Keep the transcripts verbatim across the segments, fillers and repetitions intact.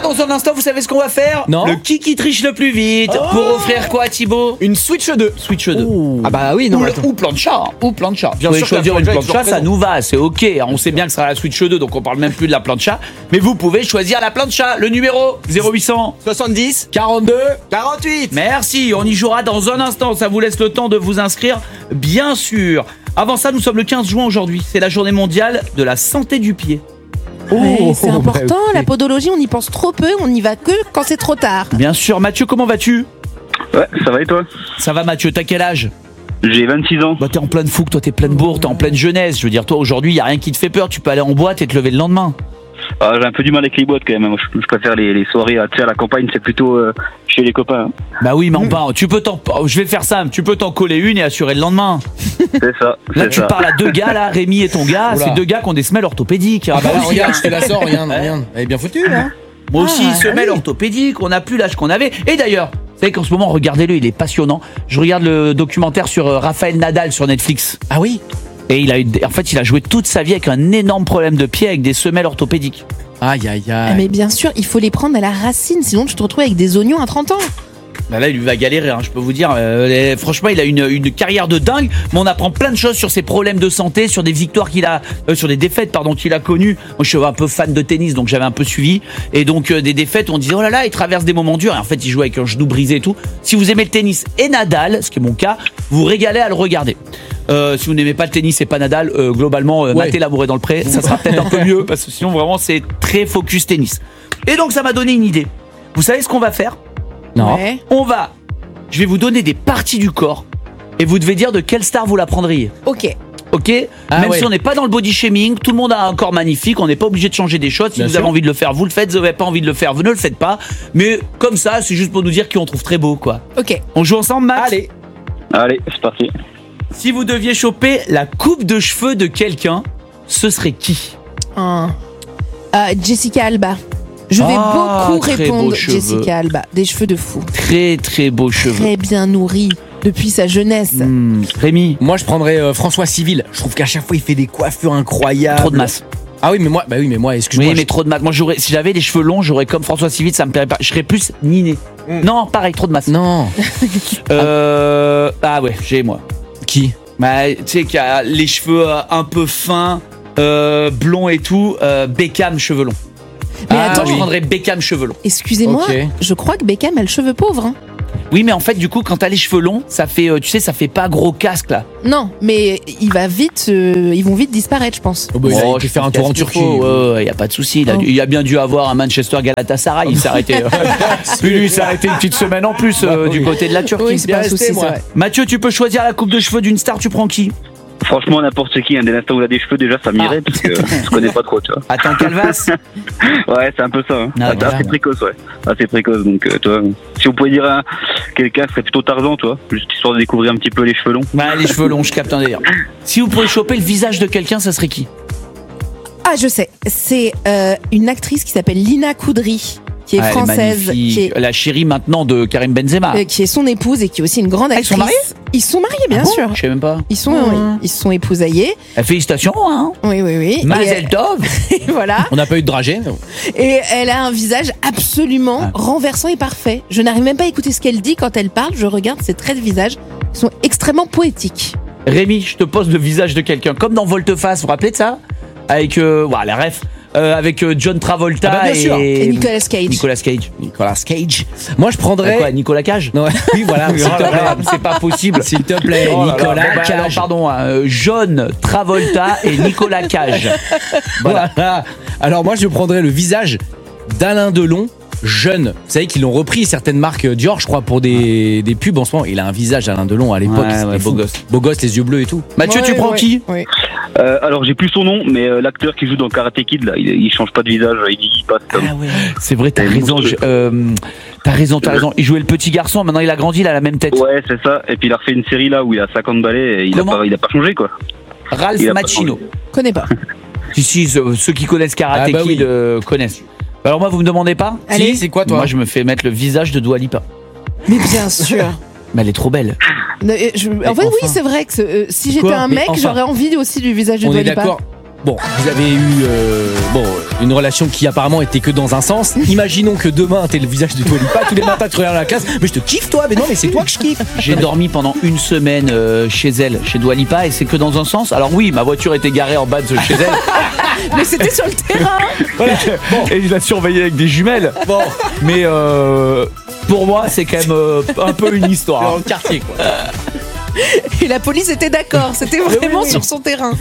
dans un instant, vous savez ce qu'on va faire? Non. Le qui qui triche le plus vite. Oh. Pour offrir quoi, Thibaut? Une Switch deux. Switch deux. Oh. Ah bah oui, non. Ou, attends. ou plancha, hein, ou plancha. Bien Vous sûr pouvez choisir que la une plancha est plancha, toujours ça présente. nous va, c'est ok. On sait bien que ce sera la Switch deux, donc on parle même plus de la plancha. Mais vous pouvez choisir la plancha. Le numéro zéro huit cent soixante-dix, quarante-deux, quarante-huit. Merci, on y jouera dans un instant. Ça vous laisse le temps de vous inscrire, bien sûr. Avant ça, nous sommes le quinze juin aujourd'hui. C'est la journée mondiale de la santé du pied. Ouais, c'est bah, important, ok. la podologie, on y pense trop peu, on n'y va que quand c'est trop tard. Bien sûr, Mathieu, comment vas-tu? Ouais, ça va et toi? Ça va, Mathieu, t'as quel âge? J'ai vingt-six ans. Bah t'es en pleine fougue, toi t'es pleine bourre, t'es en pleine jeunesse. Je veux dire, toi aujourd'hui, y a rien qui te fait peur. Tu peux aller en boîte et te lever le lendemain. Ah, j'ai un peu du mal avec les boîtes quand même. Moi, je, je préfère les, les soirées à, tu sais, à la campagne, c'est plutôt euh, chez les copains. hein. Bah oui, mais enfin, tu peux t'en. Je vais faire simple, tu peux t'en coller une et assurer le lendemain. C'est ça. Là, c'est tu ça. parles à deux gars, là, Rémi et ton gars. Oula. C'est deux gars qui ont des semelles orthopédiques. Ah bah là, Moi aussi, regarde, hein. je te la sors, regarde, regarde. Elle est bien foutue, là. Moi aussi, Ah, semelles oui. orthopédiques. On n'a plus l'âge qu'on avait. Et d'ailleurs, vous savez qu'en ce moment, regardez-le, il est passionnant. Je regarde le documentaire sur euh, Raphaël Nadal sur Netflix. Ah oui. Et il a eu, en fait, il a joué toute sa vie avec un énorme problème de pied avec des semelles orthopédiques. Aïe, aïe, Ah, aïe. mais bien sûr, il faut les prendre à la racine, sinon tu te retrouves avec des oignons à trente ans. Bah là, il lui va galérer, hein, je peux vous dire. Euh, les- franchement, il a une, une carrière de dingue, mais on apprend plein de choses sur ses problèmes de santé, sur des victoires qu'il a, euh, sur des défaites, pardon, qu'il a connues. Moi, je suis un peu fan de tennis, donc j'avais un peu suivi. Et donc, euh, des défaites, on disait, oh là là, il traverse des moments durs. Et en fait, il joue avec un genou brisé et tout. Si vous aimez le tennis et Nadal, ce qui est mon cas, vous vous régalez à le regarder. Euh, si vous n'aimez pas le tennis et pas Nadal, euh, globalement, euh, Ouais. matez L'amour est dans le pré, ça sera peut-être un peu mieux, parce que sinon, vraiment, c'est très focus tennis. Et donc, ça m'a donné une idée. Vous savez ce qu'on va faire? Non. Ouais. On va, je vais vous donner des parties du corps et vous devez dire de quelle star vous la prendriez. Ok. Ok? Ah Même ouais. si on n'est pas dans le body shaming, tout le monde a un corps magnifique, on n'est pas obligé de changer des choses. Si Bien vous sûr. avez envie de le faire, vous le faites. Si vous n'avez pas envie de le faire, vous ne le faites pas. Mais comme ça, c'est juste pour nous dire qui on trouve très beau, quoi. Ok. On joue ensemble, Max? Allez. Allez, c'est parti. Si vous deviez choper la coupe de cheveux de quelqu'un, ce serait qui? Un- Euh, Jessica Alba. Je vais Ah, beaucoup très répondre beaux cheveux. Jessica Alba. Des cheveux de fou. Très très beaux cheveux. Très bien nourris depuis sa jeunesse. Hmm, Rémi, Moi, je prendrais euh, François Civil. Je trouve qu'à chaque fois, il fait des coiffures incroyables. trop de masse. Ah oui, mais moi, bah oui, mais moi, excuse-moi. Oui, mais je- trop de masse. Moi, j'aurais, si j'avais les cheveux longs, j'aurais comme François Civil, ça me plairait pas. Je serais plus Niné. Mm. Non, pareil, trop de masse. Non. Euh, ah ouais, j'ai moi. Qui? Bah, tu sais qu'il y a les cheveux euh, un peu fins, euh, blonds et tout. euh, Beckham cheveux longs. Mais Ah, attends, Moi, je oui. prendrais Beckham cheveux longs. excusez-moi, Ok. je crois que Beckham a le cheveu pauvre. hein. Oui, mais en fait, du coup, quand t'as les cheveux longs, ça fait, euh, tu sais, ça fait pas gros casque là. Non, mais il va vite, euh, ils vont vite disparaître, je pense. Oh, bah, il a Oh, été je faire un pense tour en qu'il y a ce Turquie. qu'il faut. Ouais, ouais, y a pas de souci. Il, a Oh. dû- il a bien dû avoir un Manchester Galatasaray. Il s'est arrêté. euh, Puis lui, il s'est arrêté une petite semaine en plus euh, Bah, du oui. côté de la Turquie. Oui, c'est Bien pas un resté, souci, c'est moi. vrai. Mathieu, tu peux choisir la coupe de cheveux d'une star. Tu prends qui? Franchement, n'importe qui, hein, dès l'instant où il a des cheveux, déjà, ça m'irait, parce que je connais pas trop, tu vois. Attends, Calvas. Ouais, c'est un peu ça. Hein. Ah, Ah, voilà. assez précoce, ouais. Assez précoce, donc, euh, toi, si on pouvait dire à quelqu'un, ce serait plutôt Tarzan, toi, juste histoire de découvrir un petit peu les cheveux longs. Bah, les cheveux longs, je capte un délire. Si vous pouvez choper le visage de quelqu'un, ça serait qui? Ah, je sais. C'est euh, une actrice qui s'appelle Lina Koudry, qui est Ah, elle française, magnifique. qui est, La chérie maintenant de Karim Benzema. euh, qui est son épouse et qui est aussi une grande Ah, ils actrice. sont mariés Ils sont mariés, bien Ah bon sûr. Je sais même pas. Ils sont, Mmh. oui, ils se sont épousaillés. Eh, félicitations, hein. Oui, oui, oui. Mazel Tov. Et, et voilà. On n'a pas eu de dragée. Et elle a un visage absolument Ah. renversant et parfait. Je n'arrive même pas à écouter ce qu'elle dit quand elle parle. Je regarde ses traits de visage. Ils sont extrêmement poétiques. Rémi, je te pose le visage de quelqu'un, comme dans Volte-Face, vous vous rappelez de ça? Avec, euh, voilà, la ref, euh, avec euh, John Travolta Ah bah, bien et... sûr. Et Nicolas Cage. Nicolas Cage. Nicolas Cage. Moi, je Euh, prendrais. Quoi, Nicolas Cage? Non, oui, voilà, s'il Oh te là là, plaît. c'est pas possible. S'il te plaît, Oh là là. Nicolas Bon, bah, alors, Cage. pardon, hein, euh, John Travolta et Nicolas Cage. Voilà. Voilà. Alors moi je prendrais le visage d'Alain Delon jeune. Vous savez qu'ils l'ont repris certaines marques Dior je crois pour des, des pubs en ce moment. Il a un visage Alain Delon à l'époque. Ouais, c'était ouais, fou. beau gosse. Beau gosse, les yeux bleus et tout. Mathieu, tu Ouais, prends ouais, qui? ouais. Euh, alors, j'ai plus son nom, mais euh, l'acteur qui joue dans Karate Kid, là, il, il change pas de visage, il vieillit pas. c'est comme- Ah ouais. C'est vrai, t'as Et raison. monstrueux. je- euh, t'as raison, t'as raison. Il jouait le petit garçon, maintenant il a grandi, il a la même tête. Ouais, c'est ça. Et puis, il a refait une série là où il a cinquante balais et il a, Comment pas, il a pas changé, quoi. Ralph Il a pas Macchino. changé. Connais pas. Si, si, ceux, ceux qui connaissent Karate Ah bah Kid oui. euh, connaissent. Alors moi, vous me demandez pas? Allez. Si, c'est quoi toi? Moi, je me fais mettre le visage de Dua Lipa. Mais bien sûr. Mais elle est trop belle. Ne- je- en fait, enfin. oui, c'est vrai que euh, si j'étais Quoi un Mais mec, enfin. j'aurais envie aussi du visage de On Dua est Lipa. d'accord. bon, vous avez eu euh, bon, une relation qui apparemment était que dans un sens. Imaginons que demain t'es le visage de Dua Lipa, tous les matins tu regardes la classe, mais je te kiffe toi, mais non mais c'est toi que je kiffe. J'ai dormi pendant une semaine euh, chez elle, chez Dua Lipa, et c'est que dans un sens. Alors oui, ma voiture était garée en bas de chez elle. Mais c'était sur le terrain. Voilà. Bon. Et je la surveillais avec des jumelles. Bon. Mais euh, pour moi, c'est quand même euh, un peu une histoire. Dans le quartier quoi. Et la police était d'accord, c'était vraiment sur son terrain.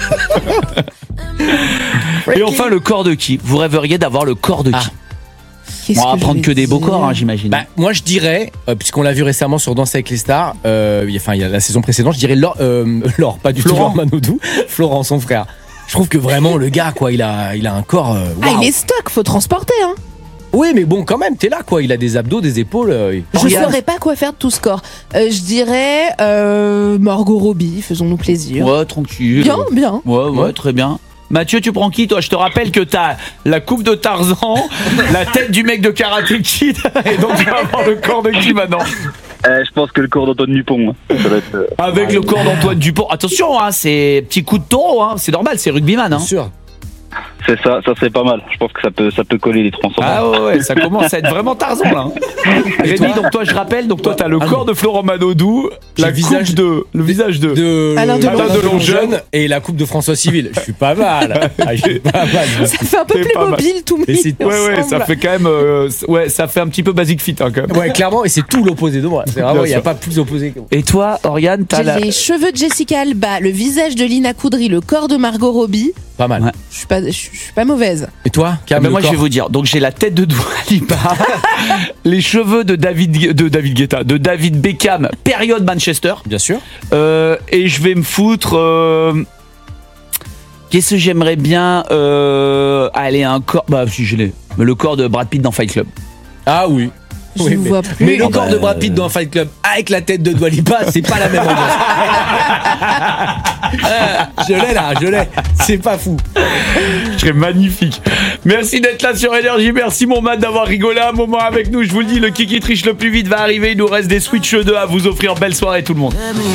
Et enfin, le corps de qui? Vous rêveriez d'avoir le corps de qui? Ah. Qu'est-ce On va que je prendre vais que des beaux dire corps, hein, j'imagine. Bah, moi je dirais, euh, puisqu'on l'a vu récemment sur Danse avec les stars, euh, il y a- enfin il y a la saison précédente, je dirais Laure, euh, Laure pas du Florent. tout Laure Manodou, Florent son frère. Je trouve que vraiment le gars quoi, il a, il a un corps. euh, Ah, waouh. il est stock, faut transporter. Hein. Oui mais bon quand même, t'es là quoi, il a des abdos, des épaules. euh, Je Oriane. saurais pas quoi faire de tout ce corps. Euh, je dirais euh, Margot Robbie, faisons-nous plaisir. Ouais, tranquille. Bien, bien. Ouais, ouais, Ouais. très bien. Mathieu, tu prends qui toi? Je te rappelle que t'as la coupe de Tarzan, la tête du mec de Karate Kid, et donc tu vas avoir le corps de qui maintenant? Euh, je pense que le corps d'Antoine Dupont. hein. Ça va être, euh, Avec le corps d'Antoine Dupont. Attention, hein, c'est petit coup de taureau, hein, c'est normal, c'est rugbyman. Hein. Bien sûr. c'est ça, ça serait pas mal. Je pense que ça peut, ça peut coller les trois ensemble. Ah ouais, ouais, ça commence à être vraiment Tarzan là. hein. Rémi, donc toi je rappelle, donc toi t'as le Ah corps non. de Florent Manodou, J'ai la le visage visage de, le visage de. De Alain Delon. Alain Delon jeune. et la coupe de François Civil. Je suis pas mal. Ah, je suis pas mal. Ça fait un peu C'est pas mal. Playmobil tout Et mis c'est- Ouais ouais, ça ensemble. fait quand même, euh, ouais, ça fait un petit peu basic fit hein, quand même. Ouais, clairement, et c'est tout l'opposé de moi. C'est vraiment, Bien il n'y a sûr. pas plus opposé que moi. Et toi, Oriane, t'as J'ai la. les cheveux de Jessica Alba, le visage de Lina Coudry, le corps de Margot Robbie. Pas mal. Ouais. Je suis pas, je suis je suis pas mauvaise. Et toi, Ah Cam, ben le moi je corps vais vous dire, donc j'ai la tête de Dua Lipa, les cheveux de David de David Guetta, de David Beckham, période Manchester, Bien sûr. euh, et je vais me foutre. euh, Qu'est-ce que j'aimerais bien euh, Allez, un corps. Bah si je l'ai. Mais le corps de Brad Pitt dans Fight Club. Ah oui. Je Oui, ne mais, vois plus. mais le Ah corps bah, de Brad Pitt dans Fight Club avec la tête de Dua Lipa, c'est pas la même ambiance. je l'ai là, je l'ai. C'est pas fou. Je serais magnifique. Merci d'être là sur Énergie. Merci mon Matt d'avoir rigolé un moment avec nous. Je vous le dis, le Kiki Triche le plus vite va arriver. Il nous reste des Switch deux à vous offrir. Belle soirée tout le monde.